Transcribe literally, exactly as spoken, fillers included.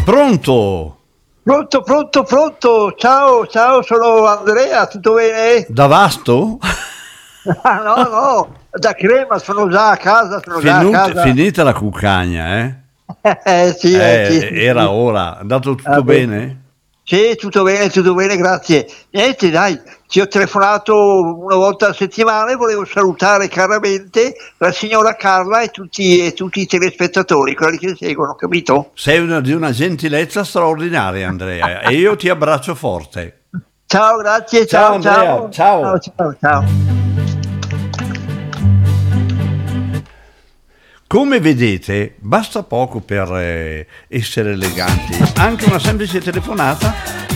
Pronto? Pronto, pronto, pronto. Ciao, ciao, sono Andrea, tutto bene? Da Vasto? Ah, no, no, da Crema, sono già a casa, sono già a Finut- casa. finita la cuccagna, eh? Eh, sì, eh, sì, Eh, sì, era sì. ora. È andato tutto Ah, beh. bene? Sì, tutto bene, tutto bene, grazie. Niente, dai, ti ho telefonato una volta a settimana e volevo salutare caramente la signora Carla e tutti, e tutti i telespettatori, quelli che seguono, capito? Sei una- di una gentilezza straordinaria, Andrea, e io ti abbraccio forte. Ciao, grazie, Ciao ciao, Andrea, ciao. Ciao, ciao. ciao, ciao. Come vedete, basta poco per eh, essere eleganti. Anche una semplice telefonata